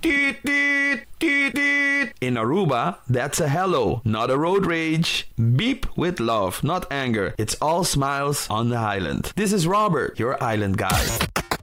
Toot, toot, toot, toot. In Aruba, that's a hello, not a road rage. Beep with love, not anger. It's all smiles on the island. This is Robert, your island guide.